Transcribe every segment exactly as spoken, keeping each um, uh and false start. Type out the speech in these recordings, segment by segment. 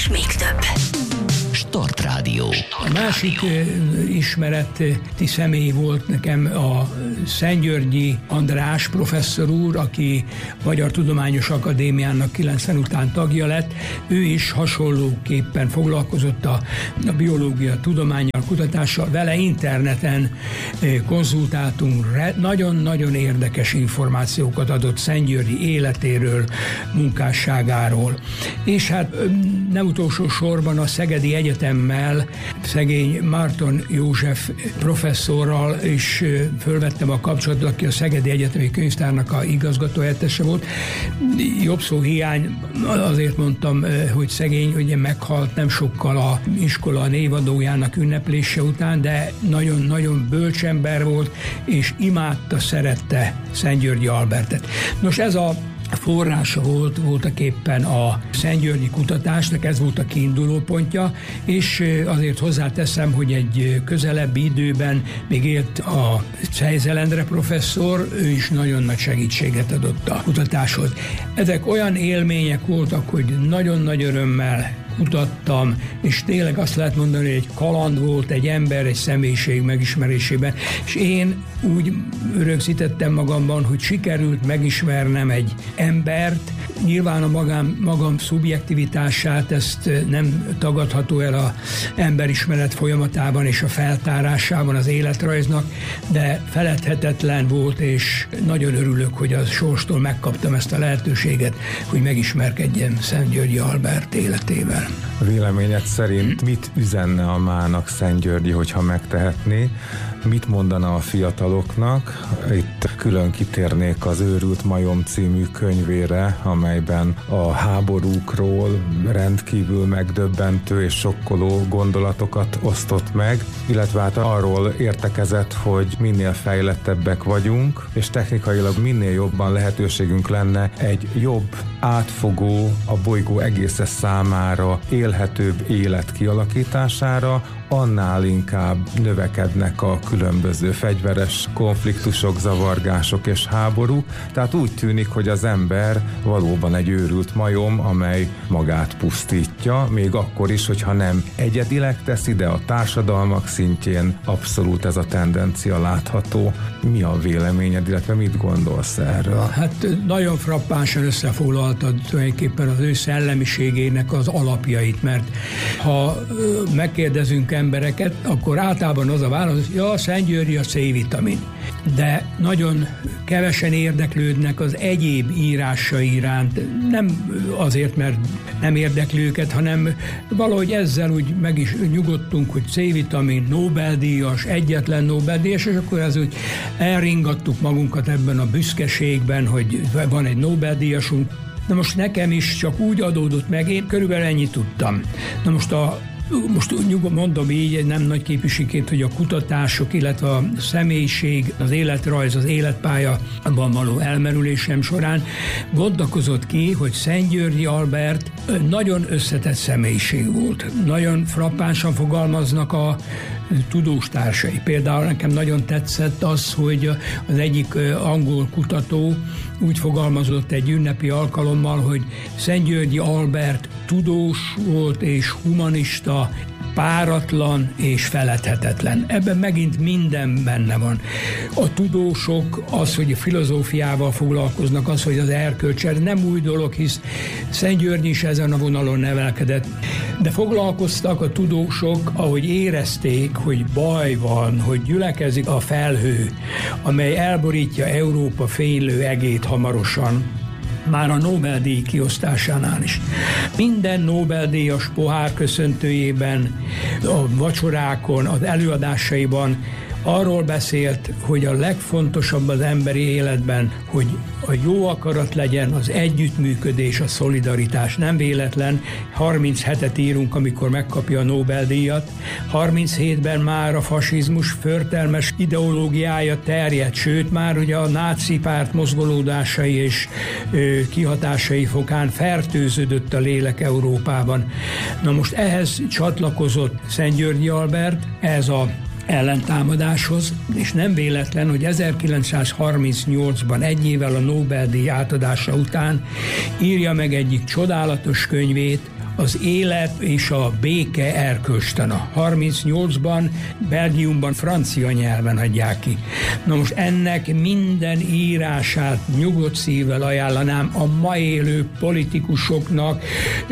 és még több. Start Rádió. A másik ismereti személy volt nekem a Szentgyörgyi András professzor úr, aki Magyar Tudományos Akadémiának kilencven után tagja lett. Ő is hasonlóképpen foglalkozott a, a biológia tudománnyal, kutatással. Vele interneten konzultáltunk, nagyon-nagyon érdekes információkat adott Szentgyörgyi életéről, munkásságáról. És hát nem utolsó sorban a Szegedi Egyetemmel, szegény Márton József professzorral is fölvettem a kapcsolatot, aki a Szegedi Egyetemi Könyvtárnak a igazgatóhelyettese volt. Jobb szó hiány, azért mondtam, hogy szegény, ugye meghalt nem sokkal a iskola névadójának ünneplése után, de nagyon-nagyon bölcs ember volt, és imádta, szerette Szentgyörgyi Albertet. Nos, ez a forrása volt voltak éppen a szentgyörgyi kutatásnak, ez volt a kiinduló pontja, és azért hozzáteszem, hogy egy közelebbi időben még élt a Czejzel Endre professzor, ő is nagyon nagy segítséget adott a kutatáshoz. Ezek olyan élmények voltak, hogy nagyon nagy örömmel kutattam, és tényleg azt lehet mondani, hogy egy kaland volt egy ember, egy személyiség megismerésében, és én úgy rögzítettem magamban, hogy sikerült megismernem egy embert, nyilván a magam, magam szubjektivitását, ezt nem tagadható el az emberismeret folyamatában és a feltárásában az életrajznak, de feledhetetlen volt, és nagyon örülök, hogy a sorstól megkaptam ezt a lehetőséget, hogy megismerkedjem Szentgyörgyi Albert életével. Véleményed szerint mit üzenne a mának Szentgyörgyi, hogyha megtehetné? Mit mondana a fiataloknak? Itt külön kitérnék az Őrült Majom című könyvére, amelyben a háborúkról rendkívül megdöbbentő és sokkoló gondolatokat osztott meg, illetve hát arról értekezett, hogy minél fejlettebbek vagyunk, és technikailag minél jobban lehetőségünk lenne egy jobb, átfogó, a bolygó egésze számára élhetőbb élet kialakítására, annál inkább növekednek a különböző fegyveres konfliktusok, zavargások és háború. Tehát úgy tűnik, hogy az ember valóban egy őrült majom, amely magát pusztítja, még akkor is, hogyha nem egyedileg teszi, de a társadalmak szintjén abszolút ez a tendencia látható. Mi a véleményed, illetve mit gondolsz erről? Hát nagyon frappánsan összefoglaltad tulajdonképpen az ő szellemiségének az alapjait, mert ha megkérdezünk embereket, akkor általában az a válasz, hogy ja, Szentgyörgyi a C-vitamin. De nagyon kevesen érdeklődnek az egyéb írásai iránt. Nem azért, mert nem érdekli őket, hanem valahogy ezzel úgy meg is nyugodtunk, hogy C-vitamin, Nobel-díjas, egyetlen Nobel-díjas, és akkor ez úgy elringattuk magunkat ebben a büszkeségben, hogy van egy Nobel-díjasunk. Na most nekem is csak úgy adódott meg, én körülbelül ennyit tudtam. Na most a Most nyugodtan mondom így, nem nagy képviségként, hogy a kutatások, illetve a személyiség, az életrajz, az életpálya abban való elmerülésem során bontakozott ki, hogy Szentgyörgyi Albert nagyon összetett személyiség volt. Nagyon frappánsan fogalmaznak a tudós társai. Például nekem nagyon tetszett az, hogy az egyik angol kutató úgy fogalmazott egy ünnepi alkalommal, hogy Szentgyörgyi Albert tudós volt és humanista, páratlan és feledhetetlen. Ebben megint minden benne van. A tudósok, az, hogy a filozófiával foglalkoznak, az, hogy az erkölcsel, nem új dolog, hisz Szentgyörgyi is ezen a vonalon nevelkedett. De foglalkoztak a tudósok, ahogy érezték, hogy baj van, hogy gyülekezik a felhő, amely elborítja Európa fénylő egét hamarosan, már a Nobel-díj kiosztásánál is. Minden Nobel-díjas pohár köszöntőjében, a vacsorákon, az előadásaiban arról beszélt, hogy a legfontosabb az emberi életben, hogy a jó akarat legyen, az együttműködés, a szolidaritás. Nem véletlen, harminchetet írunk, amikor megkapja a Nobel-díjat. harminchétben már a fasizmus förtelmes ideológiája terjedt, sőt már ugye a náci párt mozgolódásai és ö, kihatásai fokán fertőződött a lélek Európában. Na most ehhez csatlakozott Szentgyörgyi Albert, ez a ellentámadáshoz, és nem véletlen, hogy ezerkilencszázharmincnyolcban, egy évvel a Nobel-díj átadása után írja meg egyik csodálatos könyvét, az élet és a béke erkölcstana. harmincnyolcban Belgiumban francia nyelven adják ki. Na most ennek minden írását nyugodt szívvel ajánlanám a ma élő politikusoknak,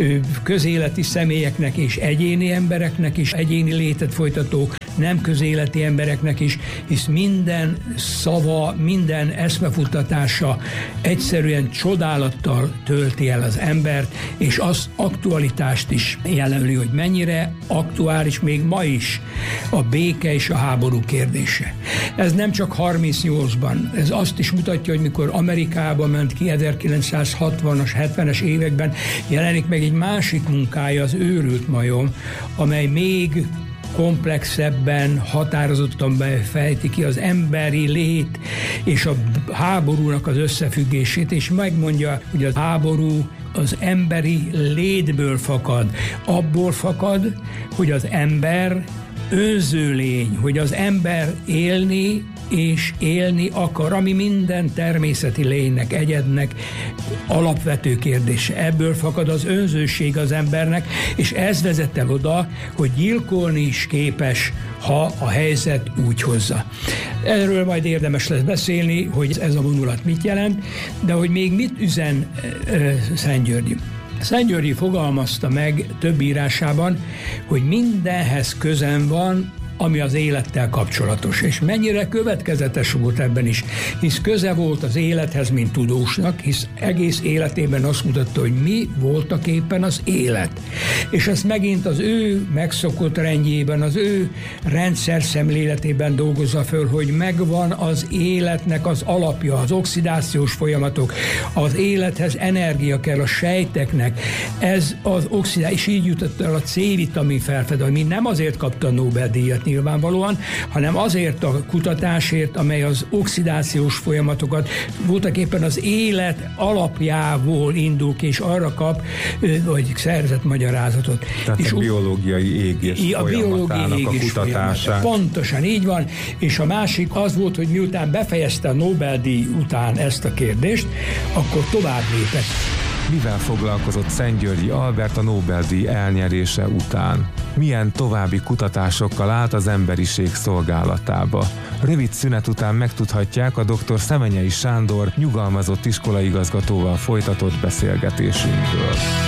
közéleti személyeknek és egyéni embereknek is, egyéni létet folytató nem közéleti embereknek is, hisz minden szava, minden eszmefuttatása egyszerűen csodálattal tölti el az embert, és az aktualitást is jellemli, hogy mennyire aktuális még ma is a béke és a háború kérdése. Ez nem csak harmincnyolcban, ez azt is mutatja, hogy mikor Amerikába ment ki ezerkilencszázhatvanas, hetvenes években, jelenik meg egy másik munkája, az Őrült majom, amely még komplexebben, határozottan befejti ki az emberi lét és a háborúnak az összefüggését, és megmondja, hogy a háború az emberi létből fakad. Abból fakad, hogy az ember önző lény, hogy az ember élni és élni akar, ami minden természeti lénynek, egyednek alapvető kérdése. Ebből fakad az önzőség az embernek, és ez vezet el oda, hogy gyilkolni is képes, ha a helyzet úgy hozza. Erről majd érdemes lesz beszélni, hogy ez a vonulat mit jelent, de hogy még mit üzen uh, Szent-Györgyi. Szent-Györgyi fogalmazta meg több írásában, hogy mindenhez közem van, ami az élettel kapcsolatos, és mennyire következetes volt ebben is, hisz köze volt az élethez, mint tudósnak, hisz egész életében azt mutatta, hogy mi voltak éppen az élet. És ezt megint az ő megszokott rendjében, az ő rendszer szemléletében dolgozza föl, hogy megvan az életnek az alapja, az oxidációs folyamatok, az élethez energia kell a sejteknek, ez az oxidáció, és így jutott el a C-vitamin felfedezésre, ami nem azért kapta a Nobel-díjat nyilvánvalóan, hanem azért a kutatásért, amely az oxidációs folyamatokat voltak éppen az élet alapjából indul ki, és arra kap, vagy szerzett magyarázatot. Tehát és a biológiai égés a folyamatának a, a kutatását. Pontosan így van, és a másik az volt, hogy miután befejezte a Nobel-díj után ezt a kérdést, akkor tovább lépett. Mivel foglalkozott Szent-Györgyi Albert a Nobel-díj elnyerése után? Milyen további kutatásokkal állt az emberiség szolgálatába? Rövid szünet után megtudhatják a dr. Szemenyei Sándor nyugalmazott iskolaigazgatóval folytatott beszélgetésünkből.